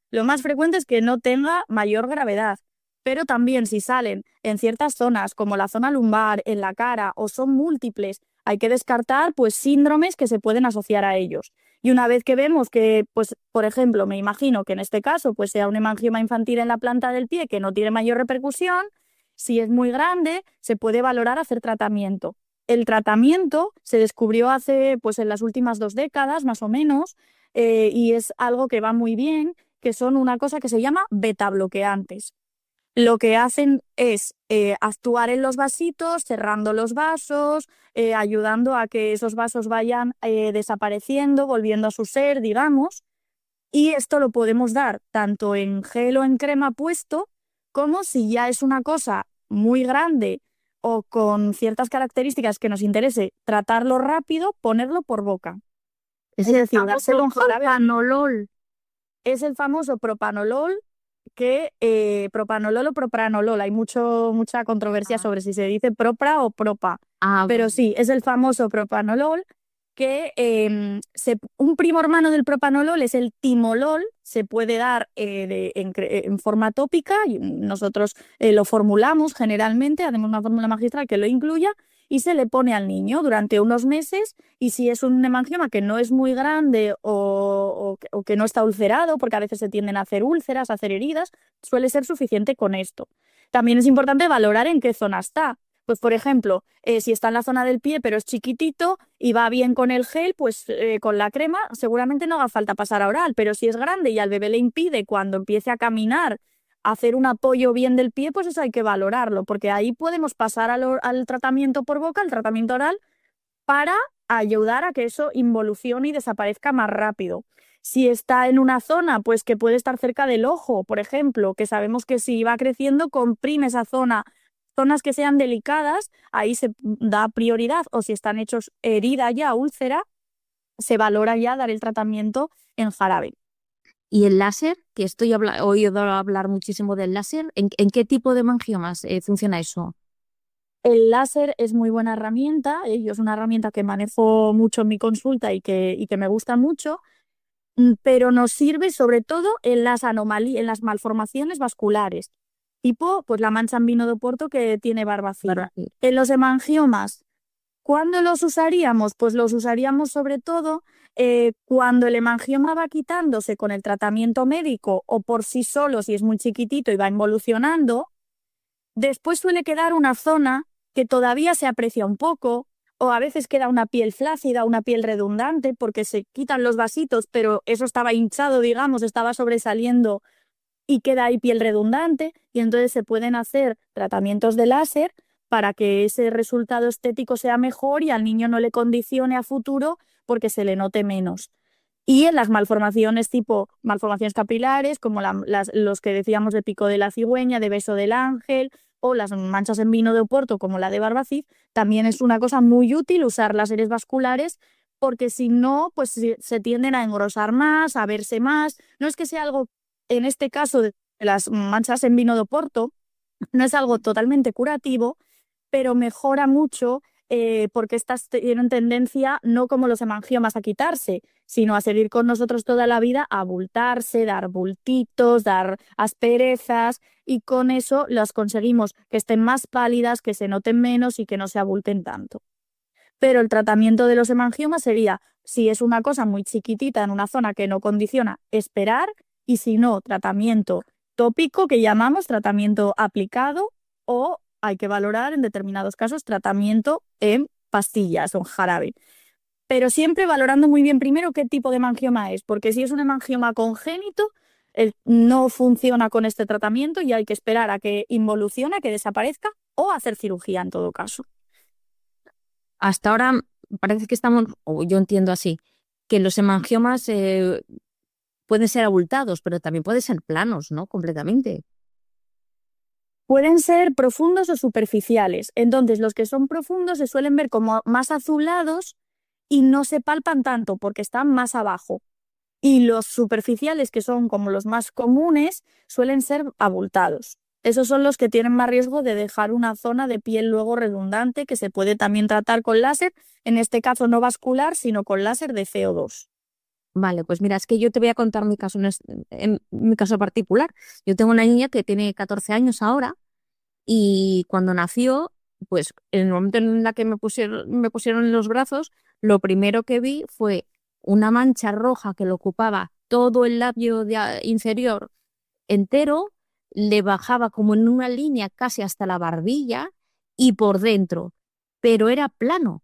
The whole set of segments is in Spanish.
Lo más frecuente es que no tenga mayor gravedad, pero también si salen en ciertas zonas, como la zona lumbar, en la cara, o son múltiples, hay que descartar pues síndromes que se pueden asociar a ellos. Y una vez que vemos que, pues, por ejemplo, me imagino que en este caso pues sea un hemangioma infantil en la planta del pie que no tiene mayor repercusión, si es muy grande, se puede valorar hacer tratamiento. El tratamiento se descubrió hace, pues en las últimas 2 décadas, más o menos, y es algo que va muy bien, que son una cosa que se llama betabloqueantes. Lo que hacen es actuar en los vasitos, cerrando los vasos, ayudando a que esos vasos vayan desapareciendo, volviendo a su ser, digamos. Y esto lo podemos dar tanto en gel o en crema puesto, como si ya es una cosa muy grande o con ciertas características que nos interese tratarlo rápido, ponerlo por boca. Es Es el decir, famoso dárselo en jarabe. propanolol. Es el famoso propanolol, que propanolol o propranolol. Hay mucha controversia Ah, sobre si se dice propra o propa. Pero vale. sí, es el famoso propanolol, que un primo hermano del propanolol es el timolol. Se puede dar en forma tópica, y nosotros lo formulamos generalmente, hacemos una fórmula magistral que lo incluya y se le pone al niño durante unos meses. Y si es un hemangioma que no es muy grande o que no está ulcerado, porque a veces se tienden a hacer úlceras, a hacer heridas, suele ser suficiente con esto. También es importante valorar en qué zona está. Pues, por ejemplo, si está en la zona del pie pero es chiquitito y va bien con el gel, pues con la crema seguramente no haga falta pasar a oral, pero si es grande y al bebé le impide cuando empiece a caminar hacer un apoyo bien del pie, pues eso hay que valorarlo, porque ahí podemos pasar al tratamiento por boca, al tratamiento oral, para ayudar a que eso involucione y desaparezca más rápido. Si está en una zona, pues que puede estar cerca del ojo, por ejemplo, que sabemos que si va creciendo comprime esa zona. Zonas que sean delicadas, ahí se da prioridad, o si están hechos herida ya, úlcera, se valora ya dar el tratamiento en jarabe. ¿Y el láser? Que he oído hablar muchísimo del láser. ¿En qué tipo de mangiomas funciona eso? El láser es muy buena herramienta, yo es una herramienta que manejo mucho en mi consulta y que me gusta mucho. Pero nos sirve sobre todo en las anomalías, en las malformaciones vasculares, tipo pues la mancha en vino de Oporto que tiene Barbacid. Para- En los hemangiomas, ¿cuándo los usaríamos? Pues los usaríamos sobre todo cuando el hemangioma va quitándose con el tratamiento médico o por sí solo, si es muy chiquitito y va involucionando. Después suele quedar una zona que todavía se aprecia un poco, o a veces queda una piel flácida, una piel redundante, porque se quitan los vasitos, pero eso estaba hinchado, digamos, estaba sobresaliendo y queda ahí piel redundante, y entonces se pueden hacer tratamientos de láser para que ese resultado estético sea mejor y al niño no le condicione a futuro porque se le note menos. Y en las malformaciones tipo malformaciones capilares, como los que decíamos de pico de la cigüeña, de beso del ángel, o las manchas en vino de Oporto, como la de Barbacid, también es una cosa muy útil usar láseres vasculares, porque si no, pues se tienden a engrosar más, a verse más. No es que sea algo, en este caso de las manchas en vino de Oporto, no es algo totalmente curativo, pero mejora mucho, porque estas tienen tendencia, no como los hemangiomas, a quitarse, sino a seguir con nosotros toda la vida, a abultarse, dar bultitos, dar asperezas, y con eso las conseguimos que estén más pálidas, que se noten menos y que no se abulten tanto. Pero el tratamiento de los hemangiomas sería, si es una cosa muy chiquitita en una zona que no condiciona, esperar, y si no, tratamiento tópico, que llamamos tratamiento aplicado, o hay que valorar en determinados casos tratamiento en pastillas o en jarabe. Pero siempre valorando muy bien primero qué tipo de hemangioma es, porque si es un hemangioma congénito, no funciona con este tratamiento y hay que esperar a que involucione, a que desaparezca, o hacer cirugía en todo caso. Hasta ahora parece que estamos, o yo entiendo así, que los hemangiomas pueden ser abultados, pero también pueden ser planos, ¿no? Completamente. Pueden ser profundos o superficiales. Entonces, los que son profundos se suelen ver como más azulados y no se palpan tanto porque están más abajo. Y los superficiales, que son como los más comunes, suelen ser abultados. Esos son los que tienen más riesgo de dejar una zona de piel luego redundante, que se puede también tratar con láser, en este caso no vascular, sino con láser de CO2. Vale, pues mira, es que yo te voy a contar mi caso en mi caso particular. Yo tengo una niña que tiene 14 años ahora y cuando nació, pues en el momento en la que me pusieron en los brazos, lo primero que vi fue una mancha roja que le ocupaba todo el labio inferior entero, le bajaba como en una línea casi hasta la barbilla y por dentro, pero era plano.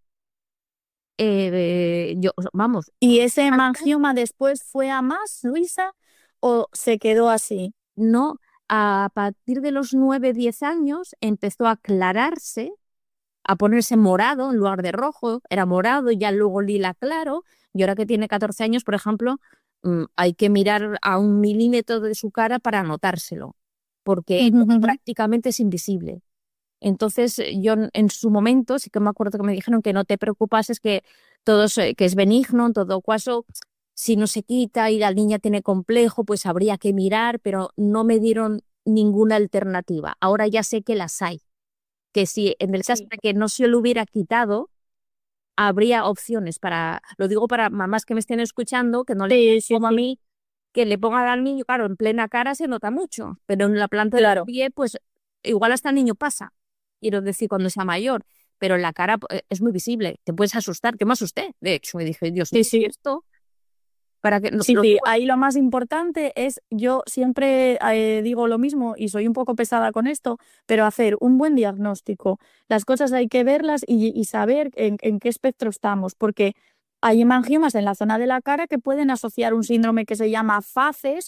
Vamos, ¿Y ese hemangioma después fue a más, Luisa, o se quedó así? no, a partir de los 9, 10 años empezó a aclararse, a ponerse morado en lugar de rojo, era morado y ya luego lila claro, y ahora que tiene 14 años, por ejemplo, hay que mirar a 1 milímetro de su cara para notárselo, porque prácticamente es invisible. Entonces, yo en su momento sí que me acuerdo que me dijeron que no te preocupases, que que es benigno, en todo caso, si no se quita y la niña tiene complejo, pues habría que mirar, pero no me dieron ninguna alternativa. Ahora ya sé que las hay, que si en el caso Sí, de que no se lo hubiera quitado, habría opciones lo digo para mamás que me estén escuchando, que no le sí, sí, como a sí, mí, que le pongan al niño, claro, en plena cara se nota mucho, pero en la planta del claro. pie, pues igual hasta el niño pasa, quiero decir, cuando sea mayor, pero en la cara es muy visible, te puedes asustar, que me asusté, de hecho, me dije, Dios Sí, mío, ¿y sí. esto? Para que Sí, lo sí, digo, ahí lo más importante es, yo siempre digo lo mismo y soy un poco pesada con esto, pero hacer un buen diagnóstico. Las cosas hay que verlas y saber en qué espectro estamos, porque hay hemangiomas en la zona de la cara que pueden asociar un síndrome que se llama FACES,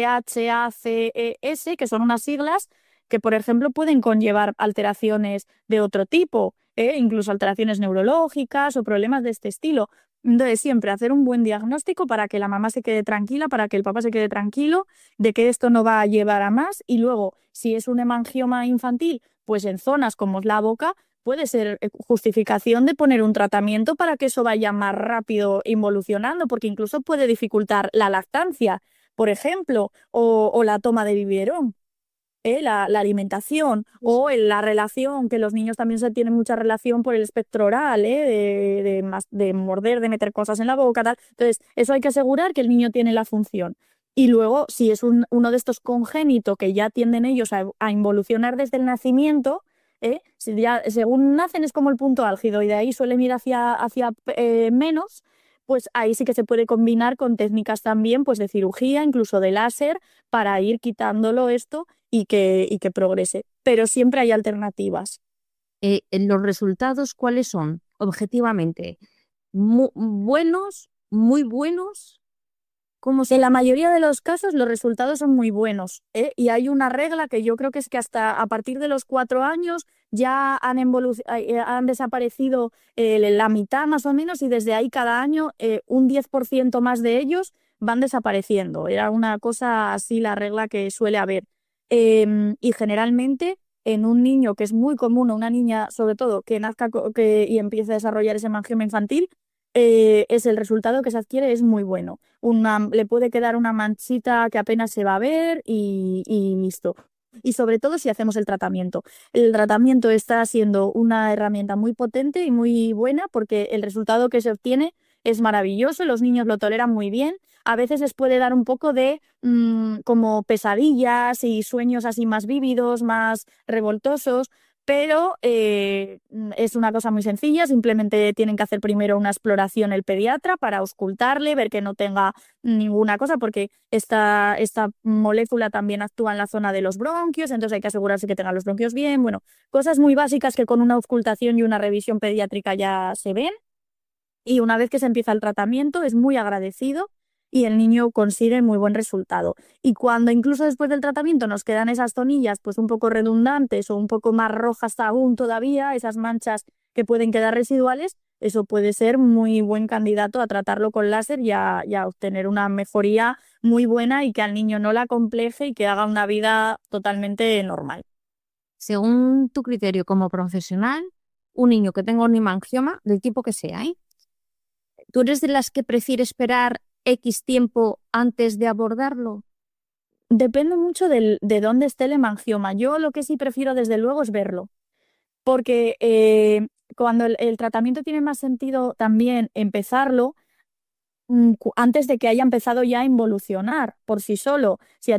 PHACES, que son unas siglas que, por ejemplo, pueden conllevar alteraciones de otro tipo, incluso alteraciones neurológicas o problemas de este estilo. Entonces, siempre hacer un buen diagnóstico para que la mamá se quede tranquila, para que el papá se quede tranquilo de que esto no va a llevar a más. Y luego, si es un hemangioma infantil, pues en zonas como es la boca, puede ser justificación de poner un tratamiento para que eso vaya más rápido involucionando, porque incluso puede dificultar la lactancia, por ejemplo, o la toma de biberón. La alimentación o en la relación, que los niños también se tienen mucha relación por el espectro oral, de morder, de meter cosas en la boca, tal. Entonces, eso hay que asegurar que el niño tiene la función. Y luego, si es uno de estos congénitos que ya tienden ellos a involucionar desde el nacimiento, si ya, según nacen es como el punto álgido y de ahí suelen ir hacia menos, pues ahí sí que se puede combinar con técnicas también pues de cirugía, incluso de láser, para ir quitándolo esto y que progrese. Pero siempre hay alternativas. los resultados, ¿cuáles son? Objetivamente, buenos, muy buenos, ¿cómo En se...? la mayoría de los casos los resultados son muy buenos, y hay una regla que yo creo que es que hasta a partir de los 4 años ya han desaparecido la mitad más o menos y desde ahí cada año un 10% más de ellos van desapareciendo. Era una cosa así la regla que suele haber. Y generalmente en un niño que es muy común, o una niña sobre todo que nazca y empiece a desarrollar ese hemangioma infantil, es el resultado que se adquiere es muy bueno. Le puede quedar una manchita que apenas se va a ver y listo. Y sobre todo si hacemos el tratamiento. El tratamiento está siendo una herramienta muy potente y muy buena porque el resultado que se obtiene es maravilloso, los niños lo toleran muy bien. A veces les puede dar un poco de como pesadillas y sueños así más vívidos, más revoltosos, pero es una cosa muy sencilla, simplemente tienen que hacer primero una exploración el pediatra para auscultarle, ver que no tenga ninguna cosa, porque esta molécula también actúa en la zona de los bronquios, entonces hay que asegurarse que tenga los bronquios bien, bueno, cosas muy básicas que con una auscultación y una revisión pediátrica ya se ven. Y una vez que se empieza el tratamiento es muy agradecido y el niño consigue muy buen resultado. Y cuando incluso después del tratamiento nos quedan esas zonillas pues un poco redundantes o un poco más rojas aún todavía, esas manchas que pueden quedar residuales, eso puede ser muy buen candidato a tratarlo con láser y a obtener una mejoría muy buena y que al niño no la compleje y que haga una vida totalmente normal. Según tu criterio como profesional, un niño que tenga un hemangioma, del tipo que sea, ¿eh? ¿Tú eres de las que prefiere esperar X tiempo antes de abordarlo? Depende mucho de dónde esté el hemangioma. Yo lo que sí prefiero desde luego es verlo. Porque cuando el tratamiento tiene más sentido también empezarlo antes de que haya empezado ya a involucionar por sí solo. Si a